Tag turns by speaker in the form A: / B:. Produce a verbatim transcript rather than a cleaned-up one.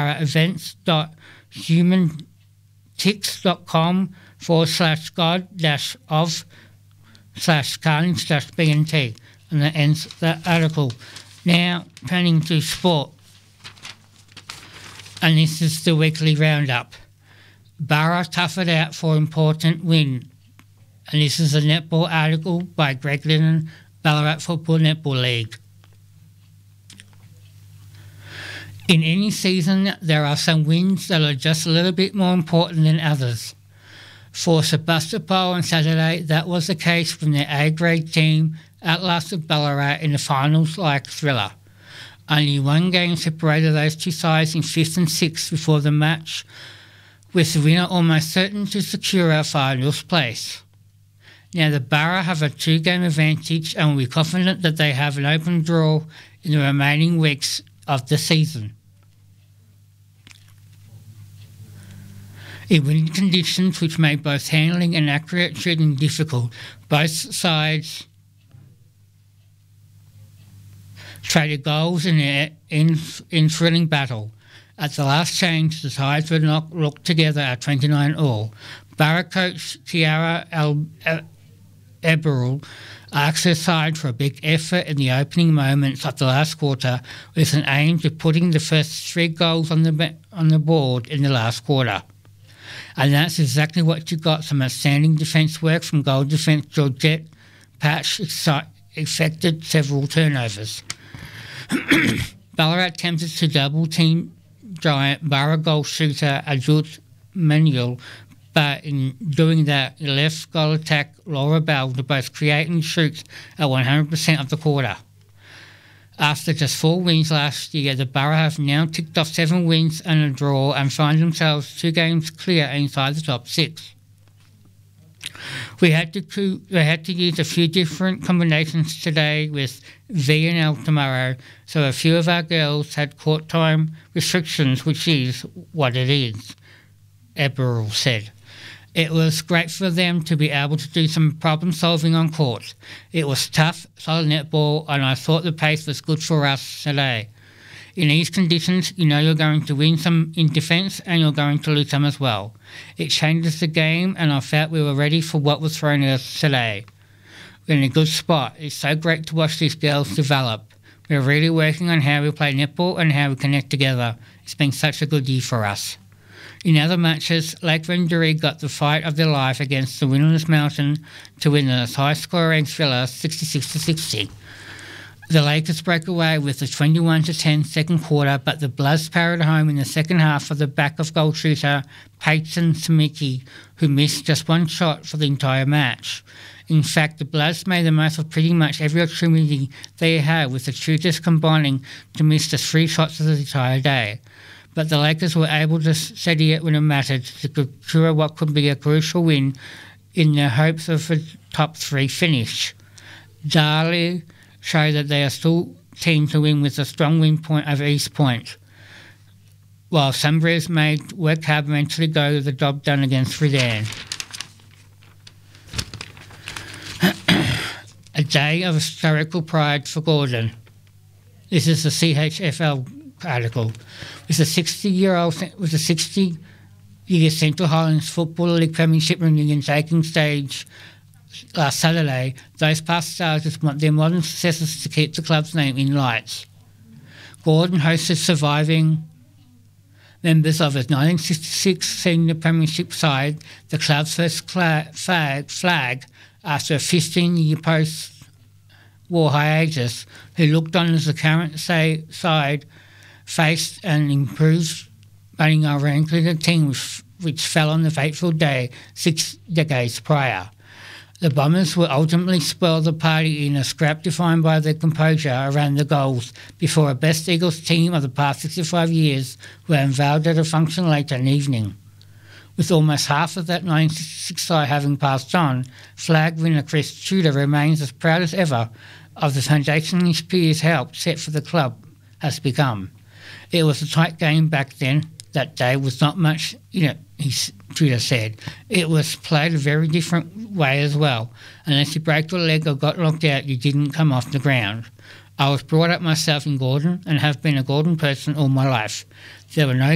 A: Barra events dot humantix dot com forward slash god dash of slash carnage dash bnt, and that ends that article. Now turning to sport, and this is the weekly roundup. Barra tough it out for important win, and this is a netball article by Greg Lennon, Ballarat Football Netball League. In any season, there are some wins that are just a little bit more important than others. For Sebastopol on Saturday, that was the case when their A-grade team outlasted Ballarat in the finals like thriller. Only one game separated those two sides in fifth and sixth before the match, with the winner almost certain to secure a finals place. Now the Barra have a two-game advantage and will be confident that they have an open draw in the remaining weeks of the season. In winning conditions which made both handling and accurate shooting difficult, both sides traded goals in an in thrilling battle. At the last change, the sides were not locked together at twenty-nine all. Barra coach Tiara Eberl asked her side for a big effort in the opening moments of the last quarter, with an aim to putting the first three goals on the on the board in the last quarter. And that's exactly what you got, some outstanding defence work from goal defence Georgette Patch effected several turnovers. Ballarat attempted to double team giant Barra goal shooter Ajut Manuel, but in doing that, the left goal attack Laura Bell to both create and shoot at one hundred percent of the quarter. After just four wins last year, the Barra have now ticked off seven wins and a draw and find themselves two games clear inside the top six. We had to we had to use a few different combinations today with V and L tomorrow, so a few of our girls had court time restrictions, which is what it is, Eberl said. It was great for them to be able to do some problem solving on court. It was tough, solid netball, and I thought the pace was good for us today. In these conditions, you know you're going to win some in defence and you're going to lose some as well. It changes the game, and I felt we were ready for what was thrown at us today. We're in a good spot. It's so great to watch these girls develop. We're really working on how we play netball and how we connect together. It's been such a good year for us. In other matches, Lake Vendouree got the fight of their life against the Wilderness Mountain to win a high-scoring thriller sixty-six to sixty. The Lakers broke away with a twenty-one to ten second quarter, but the Bloods powered home in the second half of the back of goal shooter Peyton Samicki, who missed just one shot for the entire match. In fact, the Bloods made the most of pretty much every opportunity they had, with the shooters combining to miss just three shots of the entire day. But the Lakers were able to steady it when it mattered to secure what could be a crucial win in their hopes of a top three finish. Darley showed that they are still team to win with a strong win point over East Point, while Sunbury's made work hard eventually go the job done against Redan. A day of historical pride for Gordon. This is the C H F L article. With a sixty-year-old, with a sixty-year Central Highlands Football League Premiership reunion taking stage last Saturday, those past stars just want their modern successors to keep the club's name in lights. Gordon hosted surviving members of his nineteen sixty-six senior premiership side, the club's first flag, flag after a fifteen-year post-war hiatus, who looked on as the current say, side faced an improved running our ranking team which, which fell on the fateful day six decades prior. The Bombers would ultimately spoil the party in a scrap defined by their composure around the goals before a best Eagles team of the past sixty-five years were unveiled at a function later in the evening. With almost half of that nineteen sixty-six side having passed on, flag winner Chris Tudor remains as proud as ever of the foundation his peers helped set for the club has become. It was a tight game back then. That day was not much, you know, he Tudor said. It was played a very different way as well. Unless you broke your leg or got knocked out, you didn't come off the ground. I was brought up myself in Gordon and have been a Gordon person all my life. There were no